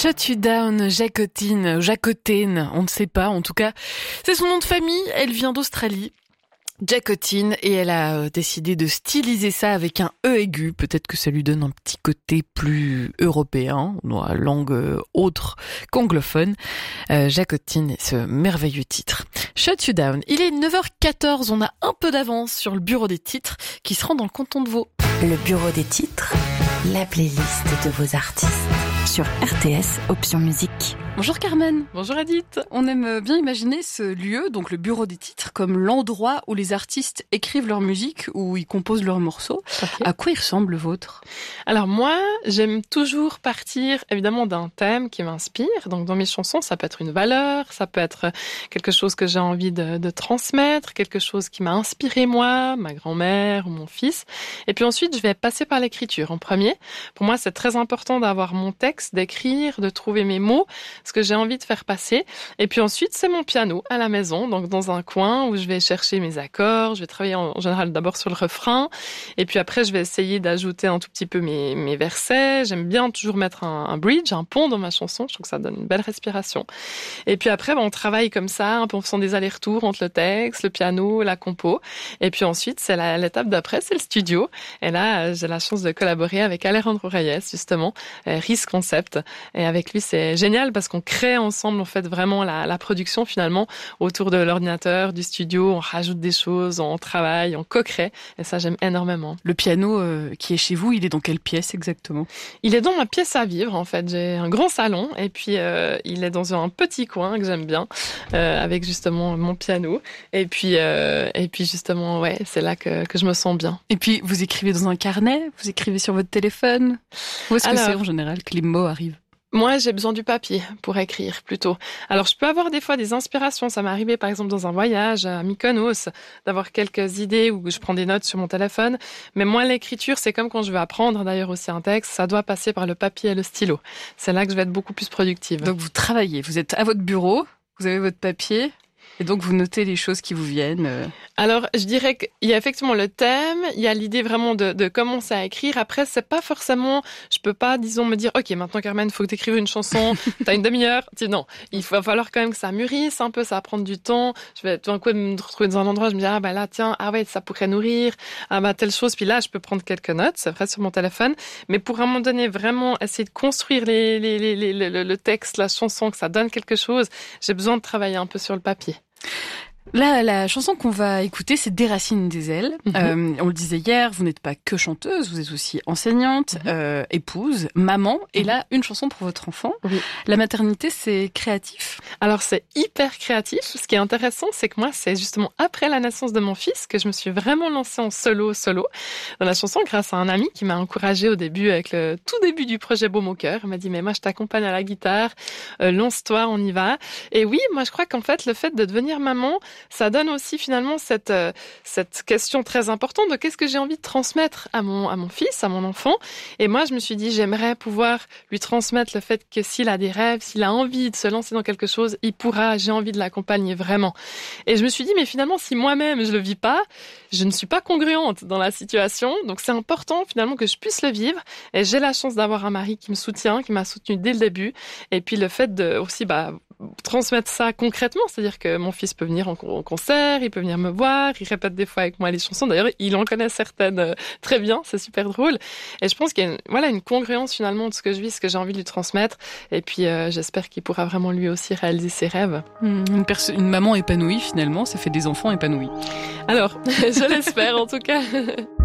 Shut You Down, Jacotine, on ne sait pas. En tout cas, c'est son nom de famille. Elle vient d'Australie. Jacotine, et elle a décidé de styliser ça avec un E aigu. Peut-être que ça lui donne un petit côté plus européen, langue autre qu'anglophone. Jacotine, ce merveilleux titre. Shut You Down. Il est 9h14, on a un peu d'avance sur le bureau des titres qui se rend dans le canton de Vaud. Le bureau des titres, la playlist de vos artistes. Sur RTS, option musique. Bonjour Carmen. Bonjour Edith. On aime bien imaginer ce lieu, donc le bureau des titres, comme l'endroit où les artistes écrivent leur musique, où ils composent leurs morceaux. Okay. À quoi il ressemble le vôtre ? Alors moi, j'aime toujours partir évidemment d'un thème qui m'inspire. Donc dans mes chansons, ça peut être une valeur, ça peut être quelque chose que j'ai envie de transmettre, quelque chose qui m'a inspiré moi, ma grand-mère ou mon fils. Et puis ensuite, je vais passer par l'écriture en premier. Pour moi, c'est très important d'avoir mon texte, d'écrire, de trouver mes mots, ce que j'ai envie de faire passer. Et puis ensuite, c'est mon piano à la maison, donc dans un coin où je vais chercher mes accords. Je vais travailler en général d'abord sur le refrain. Et puis après, je vais essayer d'ajouter un tout petit peu mes versets. J'aime bien toujours mettre un bridge, un pont dans ma chanson. Je trouve que ça donne une belle respiration. Et puis après, on travaille comme ça, un peu en faisant des allers-retours entre le texte, le piano, la compo. Et puis ensuite, c'est l'étape d'après, c'est le studio. Et là, j'ai la chance de collaborer avec Alejandro Reyes, justement, Risk Concept. Et avec lui, c'est génial parce qu'on crée ensemble, en fait, vraiment la production, finalement, autour de l'ordinateur, du studio. On rajoute des choses, on travaille, on co-crée. Et ça, j'aime énormément. Le piano qui est chez vous, il est dans quelle pièce exactement ? Il est dans ma pièce à vivre, en fait. J'ai un grand salon et puis il est dans un petit coin que j'aime bien, avec justement mon piano. Et puis justement, ouais, c'est là que je me sens bien. Et puis, vous écrivez dans un carnet ? Vous écrivez sur votre téléphone ? Où est-ce que c'est en général que les mots arrivent ? Moi, j'ai besoin du papier pour écrire, plutôt. Alors, je peux avoir des fois des inspirations. Ça m'est arrivé, par exemple, dans un voyage à Mykonos, d'avoir quelques idées où je prends des notes sur mon téléphone. Mais moi, l'écriture, c'est comme quand je veux apprendre, d'ailleurs, aussi un texte. Ça doit passer par le papier et le stylo. C'est là que je vais être beaucoup plus productive. Donc, vous travaillez. Vous êtes à votre bureau. Vous avez votre papier. Et donc, vous notez les choses qui vous viennent. Alors, je dirais qu'il y a effectivement le thème, il y a l'idée vraiment de commencer à écrire. Après, c'est pas forcément, je peux pas, disons, me dire, OK, maintenant, Carmen, il faut que tu écrives une chanson, t'as une demi-heure. Non, il va falloir quand même que ça mûrisse un peu, ça va prendre du temps. Je vais tout d'un coup me retrouver dans un endroit, je me dis, ah, bah là, tiens, ah ouais, ça pourrait nourrir, ah bah telle chose. Puis là, je peux prendre quelques notes, c'est vrai, sur mon téléphone. Mais pour à un moment donné, vraiment essayer de construire le texte, la chanson, que ça donne quelque chose, j'ai besoin de travailler un peu sur le papier. Là, la chanson qu'on va écouter, c'est Des racines des ailes. On le disait hier, vous n'êtes pas que chanteuse, vous êtes aussi enseignante, épouse, maman. Et là, une chanson pour votre enfant. Oui. La maternité, c'est créatif ? Alors, c'est hyper créatif. Ce qui est intéressant, c'est que moi, c'est justement après la naissance de mon fils que je me suis vraiment lancée en solo dans la chanson grâce à un ami qui m'a encouragée au début, avec le tout début du projet Baume au cœur. Il m'a dit, mais moi, je t'accompagne à la guitare, lance-toi, on y va. Et oui, moi, je crois qu'en fait, le fait de devenir maman, ça donne aussi finalement cette question très importante de qu'est-ce que j'ai envie de transmettre à mon fils, à mon enfant. Et moi, je me suis dit, j'aimerais pouvoir lui transmettre le fait que s'il a des rêves, s'il a envie de se lancer dans quelque chose, il pourra, j'ai envie de l'accompagner vraiment. Et je me suis dit, mais finalement, si moi-même je le vis pas, je ne suis pas congruente dans la situation. Donc c'est important finalement que je puisse le vivre. Et j'ai la chance d'avoir un mari qui me soutient, qui m'a soutenue dès le début. Et puis le fait de aussi, transmettre ça concrètement, c'est-à-dire que mon fils peut venir en concert, il peut venir me voir, il répète des fois avec moi les chansons. D'ailleurs, il en connaît certaines très bien, c'est super drôle. Et je pense qu'il y a une congruence finalement de ce que je vis, ce que j'ai envie de lui transmettre. Et puis j'espère qu'il pourra vraiment lui aussi réaliser ses rêves. Une maman épanouie finalement, ça fait des enfants épanouis. Alors, je l'espère en tout cas.